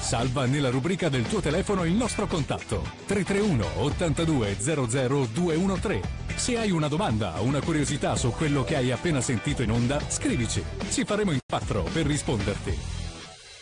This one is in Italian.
Salva nella rubrica del tuo telefono il nostro contatto 331 82 00 213. Se hai una domanda o una curiosità su quello che hai appena sentito in onda, scrivici. Ci faremo in quattro per risponderti.